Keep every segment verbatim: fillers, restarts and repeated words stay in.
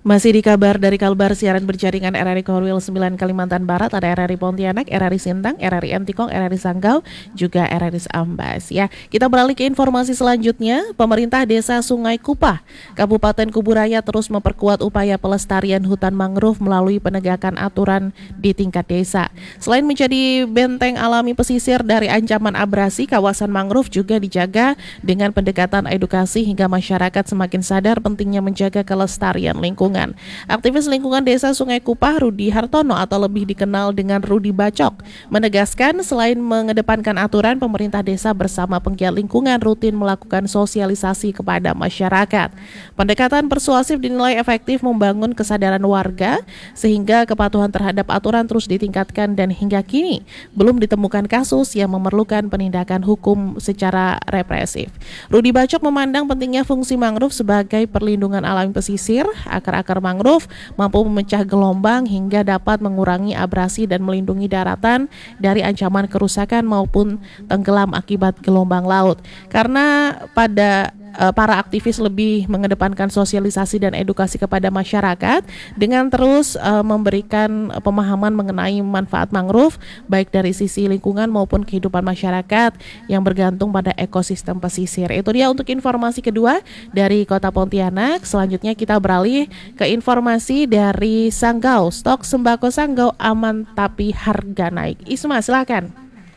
Masih di kabar dari Kalbar, siaran berjaringan R R I Korwil sembilan Kalimantan Barat, ada R R I Pontianak, R R I Sintang, R R I Entikong, R R I Sanggau, juga R R I Ambas. Ya, kita beralih ke informasi selanjutnya. Pemerintah Desa Sungai Kupah, Kabupaten Kuburaya terus memperkuat upaya pelestarian hutan mangrove melalui penegakan aturan di tingkat desa. Selain menjadi benteng alami pesisir dari ancaman abrasi, kawasan mangrove juga dijaga dengan pendekatan edukasi hingga masyarakat semakin sadar pentingnya menjaga kelestarian lingkungan. Aktivis lingkungan Desa Sungai Kupah, Rudi Hartono atau lebih dikenal dengan Rudi Bacok, menegaskan selain mengedepankan aturan, pemerintah desa bersama penggiat lingkungan rutin melakukan sosialisasi kepada masyarakat. Pendekatan persuasif dinilai efektif membangun kesadaran warga sehingga kepatuhan terhadap aturan terus ditingkatkan dan hingga kini belum ditemukan kasus yang memerlukan penindakan hukum secara represif. Rudi Bacok memandang pentingnya fungsi mangrove sebagai perlindungan alami pesisir. Akar-akar mangrove mampu memecah gelombang hingga dapat mengurangi abrasi dan melindungi daratan dari ancaman kerusakan maupun tenggelam akibat gelombang laut. Karena pada uh, para aktivis lebih mengedepankan sosialisasi dan edukasi kepada masyarakat dengan terus uh, memberikan pemahaman mengenai manfaat mangrove baik dari sisi lingkungan maupun kehidupan masyarakat yang bergantung pada ekosistem pesisir. Itu dia untuk informasi kedua dari Kota Pontianak. Selanjutnya kita beralih ke informasi dari Sanggau. Stok sembako Sanggau aman tapi harga naik. Isma, silakan.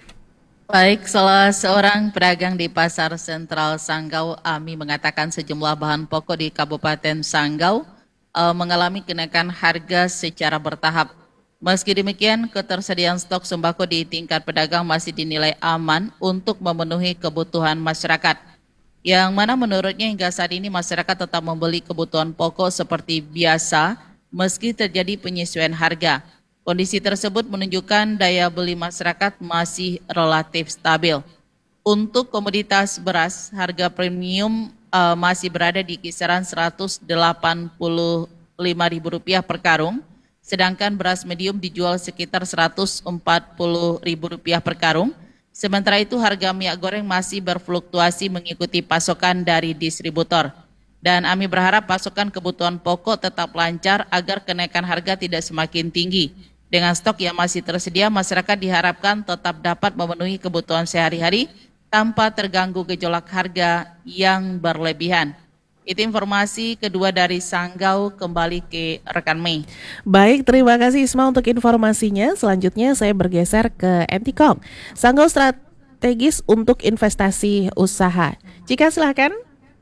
Baik, salah seorang pedagang di Pasar Sentral Sanggau, Ami, mengatakan sejumlah bahan pokok di Kabupaten Sanggau uh, mengalami kenaikan harga secara bertahap. Meski demikian, ketersediaan stok sembako di tingkat pedagang masih dinilai aman untuk memenuhi kebutuhan masyarakat. Yang mana menurutnya hingga saat ini masyarakat tetap membeli kebutuhan pokok seperti biasa meski terjadi penyesuaian harga. Kondisi tersebut menunjukkan daya beli masyarakat masih relatif stabil. Untuk komoditas beras, harga premium uh, masih berada di kisaran seratus delapan puluh lima ribu rupiah per karung, sedangkan beras medium dijual sekitar seratus empat puluh ribu rupiah per karung. Sementara itu harga minyak goreng masih berfluktuasi mengikuti pasokan dari distributor. Dan Ami berharap pasokan kebutuhan pokok tetap lancar agar kenaikan harga tidak semakin tinggi. Dengan stok yang masih tersedia, masyarakat diharapkan tetap dapat memenuhi kebutuhan sehari-hari tanpa terganggu gejolak harga yang berlebihan. Itu informasi kedua dari Sanggau, kembali ke rekan Mei. Baik, terima kasih Isma untuk informasinya. Selanjutnya saya bergeser ke Entikong. Sanggau strategis untuk investasi usaha. Jika silakan.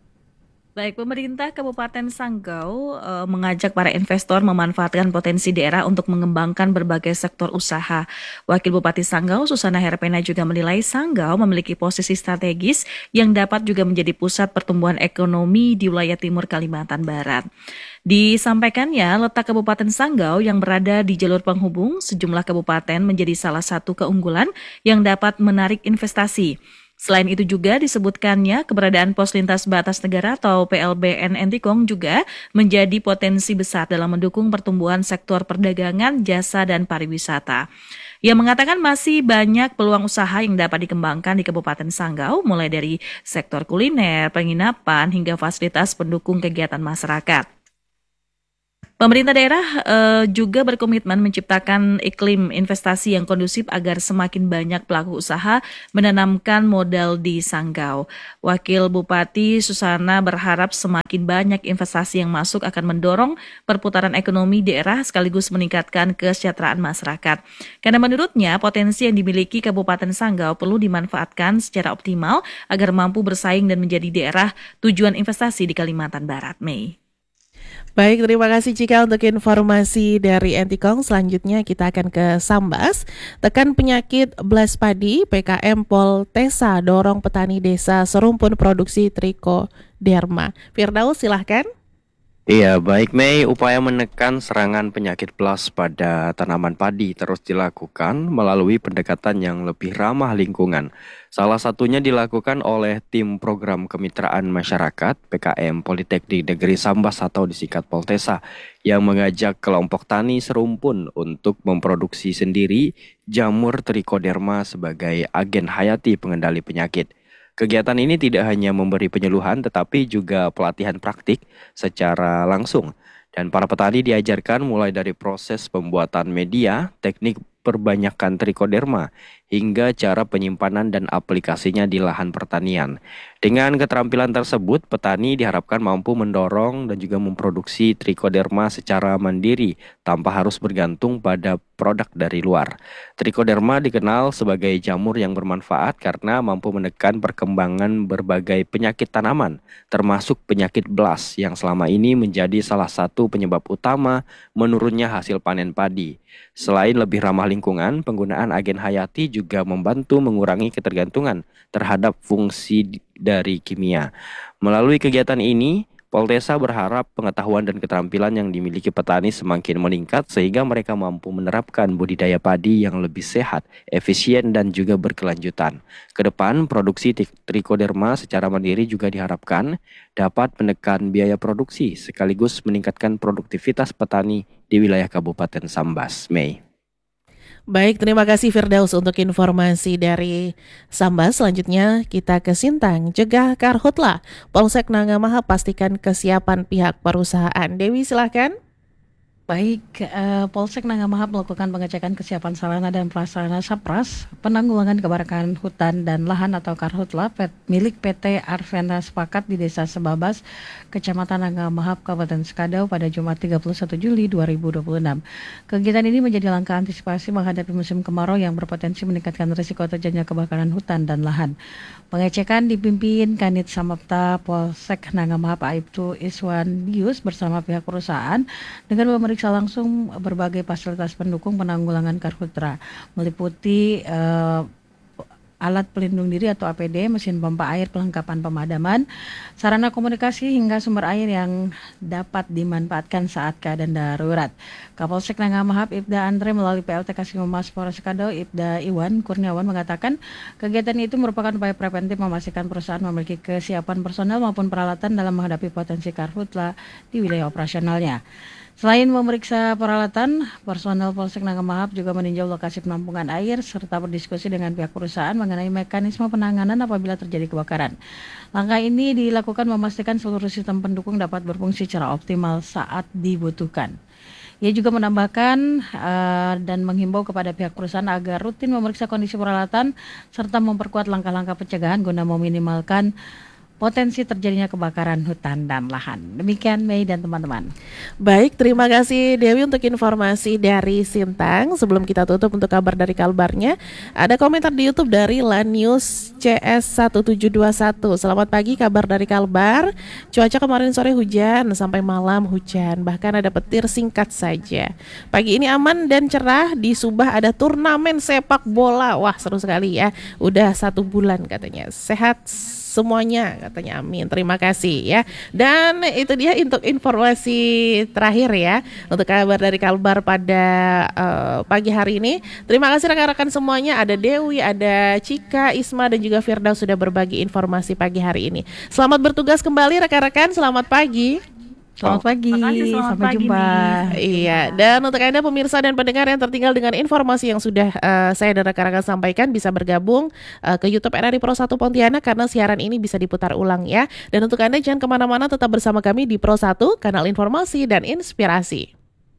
Baik, pemerintah Kabupaten Sanggau e, mengajak para investor memanfaatkan potensi daerah untuk mengembangkan berbagai sektor usaha. Wakil Bupati Sanggau, Susana Herpena, juga menilai Sanggau memiliki posisi strategis yang dapat juga menjadi pusat pertumbuhan ekonomi di wilayah timur Kalimantan Barat. Disampaikannya, letak Kabupaten Sanggau yang berada di jalur penghubung sejumlah kabupaten menjadi salah satu keunggulan yang dapat menarik investasi. Selain itu juga disebutkannya keberadaan pos lintas batas negara atau P L B N Entikong juga menjadi potensi besar dalam mendukung pertumbuhan sektor perdagangan, jasa, dan pariwisata. Ia mengatakan masih banyak peluang usaha yang dapat dikembangkan di Kabupaten Sanggau, mulai dari sektor kuliner, penginapan, hingga fasilitas pendukung kegiatan masyarakat. Pemerintah daerah uh, juga berkomitmen menciptakan iklim investasi yang kondusif agar semakin banyak pelaku usaha menanamkan modal di Sanggau. Wakil Bupati Susana berharap semakin banyak investasi yang masuk akan mendorong perputaran ekonomi daerah sekaligus meningkatkan kesejahteraan masyarakat. Karena menurutnya potensi yang dimiliki Kabupaten Sanggau perlu dimanfaatkan secara optimal agar mampu bersaing dan menjadi daerah tujuan investasi di Kalimantan Barat. Mei. Baik, terima kasih Cika untuk informasi dari Entikong. Selanjutnya kita akan ke Sambas. Tekan penyakit belas padi, P K M Poltesa dorong petani desa serumpun produksi trikoderma. Firdaus, silahkan. Iya, baik Mei, upaya menekan serangan penyakit belas pada tanaman padi terus dilakukan melalui pendekatan yang lebih ramah lingkungan. Salah satunya dilakukan oleh tim program kemitraan masyarakat P K M Politeknik Negeri Sambas atau disingkat Poltesa yang mengajak kelompok tani serumpun untuk memproduksi sendiri jamur trikoderma sebagai agen hayati pengendali penyakit. Kegiatan ini tidak hanya memberi penyuluhan tetapi juga pelatihan praktik secara langsung Dan para petani diajarkan mulai dari proses pembuatan media, teknik perbanyakan trichoderma, hingga cara penyimpanan dan aplikasinya di lahan pertanian. Dengan keterampilan tersebut, petani diharapkan mampu mendorong dan juga memproduksi trichoderma secara mandiri tanpa harus bergantung pada produk dari luar. Trichoderma dikenal sebagai jamur yang bermanfaat karena mampu menekan perkembangan berbagai penyakit tanaman, termasuk penyakit blast yang selama ini menjadi salah satu penyebab utama menurunnya hasil panen padi. Selain lebih ramah lingkungan, penggunaan agen hayati juga membantu mengurangi ketergantungan terhadap fungsi dari kimia. Melalui kegiatan ini, Poltesa berharap pengetahuan dan keterampilan yang dimiliki petani semakin meningkat sehingga mereka mampu menerapkan budidaya padi yang lebih sehat, efisien, dan juga berkelanjutan. Kedepan, produksi trichoderma secara mandiri juga diharapkan dapat menekan biaya produksi sekaligus meningkatkan produktivitas petani di wilayah Kabupaten Sambas. Mei. Baik, terima kasih Firdaus untuk informasi dari Sambas. Selanjutnya kita ke Sintang. Cegah karhutlah. Polsek Nangamahap pastikan kesiapan pihak perusahaan. Dewi silahkan. Baik, eh, Polsek Nangamahap melakukan pengecekan kesiapan sarana dan prasarana Sapras, penanggulangan kebakaran hutan dan lahan atau Karhutla pet, milik P T Arvena Sepakat di Desa Sebabas, Kecamatan Nangamahap, Kabupaten Sekadau pada Jumat tiga puluh satu Juli dua ribu dua puluh enam. Kegiatan ini menjadi langkah antisipasi menghadapi musim kemarau yang berpotensi meningkatkan risiko terjadinya kebakaran hutan dan lahan. Pengecekan dipimpin Kanit Samapta Polsek Nangamahap Aibtu Iswan Dius bersama pihak perusahaan dengan memeriksa langsung berbagai fasilitas pendukung penanggulangan karhutla, meliputi uh, alat pelindung diri atau A P D, mesin pompa air, perlengkapan pemadaman, sarana komunikasi hingga sumber air yang dapat dimanfaatkan saat keadaan darurat. Kapolsek Nangamahap Ibda Andre melalui P L T Kasih Humas Polres Sekadau Ibda Iwan Kurniawan mengatakan kegiatan itu merupakan upaya preventif memastikan perusahaan memiliki kesiapan personel maupun peralatan dalam menghadapi potensi karhutla di wilayah operasionalnya. Selain memeriksa peralatan, personel Polsek Nangamahap juga meninjau lokasi penampungan air serta berdiskusi dengan pihak perusahaan mengenai mekanisme penanganan apabila terjadi kebakaran. Langkah ini dilakukan memastikan seluruh sistem pendukung dapat berfungsi secara optimal saat dibutuhkan. Ia juga menambahkan uh, dan menghimbau kepada pihak perusahaan agar rutin memeriksa kondisi peralatan serta memperkuat langkah-langkah pencegahan guna meminimalkan potensi terjadinya kebakaran hutan dan lahan. Demikian Mei dan teman-teman. Baik, terima kasih Dewi untuk informasi dari Sintang. Sebelum kita tutup untuk kabar dari Kalbarnya, ada komentar di YouTube dari Lanius C S satu tujuh dua satu. Selamat pagi, kabar dari Kalbar. Cuaca kemarin sore hujan, sampai malam hujan, bahkan ada petir singkat saja. Pagi ini aman dan cerah. Di Subah ada turnamen sepak bola. Wah, seru sekali ya. Udah satu bulan katanya. Sehat semuanya katanya, amin. Terima kasih ya. Dan itu dia untuk informasi terakhir ya, untuk kabar dari Kalbar pada uh, pagi hari ini. Terima kasih rekan-rekan semuanya. Ada Dewi, ada Cika, Isma, dan juga Firdaus sudah berbagi informasi pagi hari ini. Selamat bertugas kembali rekan-rekan. Selamat pagi. Selamat pagi, Makasih, selamat sampai pagi jumpa. nih. Iya, dan untuk Anda pemirsa dan pendengar yang tertinggal dengan informasi yang sudah uh, saya dan rekan-rekan sampaikan, bisa bergabung uh, ke YouTube R R I Pro satu Pontianak karena siaran ini bisa diputar ulang ya. Dan untuk Anda jangan kemana-mana, tetap bersama kami di Pro satu, kanal informasi dan inspirasi.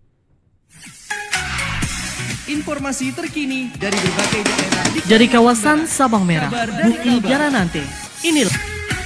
Informasi terkini dari berbagai daerah di Dari kawasan Sabang Merah, Kabar dari Bukit Kalbar. Jaranante. Inilah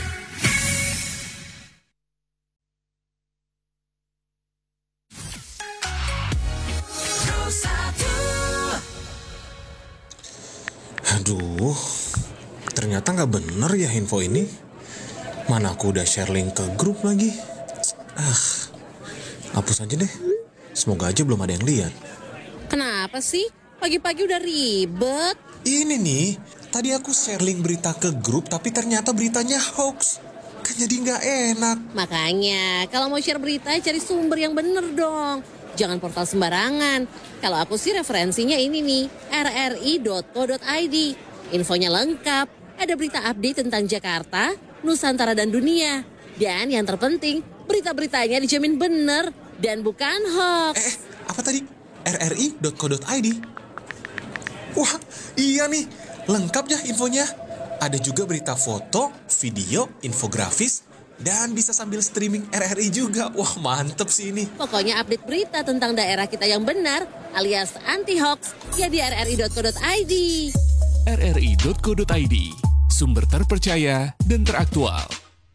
Aduh, ternyata nggak bener ya info ini. Mana aku udah share link ke grup lagi. Ah, hapus aja deh. Semoga aja belum ada yang lihat. Kenapa sih? Pagi-pagi udah ribet. Ini nih, tadi aku share link berita ke grup tapi ternyata beritanya hoax. Kan jadi nggak enak. Makanya, kalau mau share berita cari sumber yang bener dong. Jangan portal sembarangan. Kalau aku sih referensinya ini nih, r r i dot co dot i d. Infonya lengkap, ada berita update tentang Jakarta, Nusantara dan dunia. Dan yang terpenting, berita-beritanya dijamin bener dan bukan hoax. Eh, apa tadi? r r i dot co dot i d. Wah, iya nih, lengkap ya infonya. Ada juga berita foto, video, infografis, Dan bisa sambil streaming R R I juga. Wah, mantep sih ini. Pokoknya update berita tentang daerah kita yang benar alias anti-hoax ya di r r i dot co dot i d. r r i dot co dot i d, sumber terpercaya dan teraktual.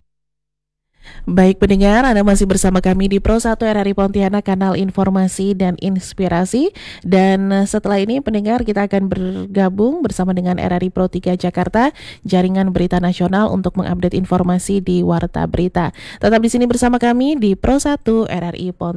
Baik pendengar, Anda masih bersama kami di Pro satu R R I Pontianak, kanal informasi dan inspirasi. Dan setelah ini pendengar, kita akan bergabung bersama dengan R R I Pro tiga Jakarta, jaringan berita nasional untuk mengupdate informasi di Warta Berita. Tetap di sini bersama kami di Pro satu R R I Pontianak.